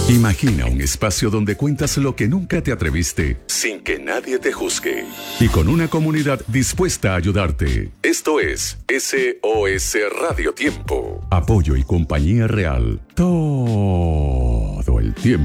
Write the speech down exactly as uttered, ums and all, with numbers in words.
Imagina un espacio donde cuentas lo que nunca te atreviste, sin que nadie te juzgue. Y con una comunidad dispuesta a ayudarte. Esto es S O S Radio Tiempo. Apoyo y compañía real. Todo el tiempo.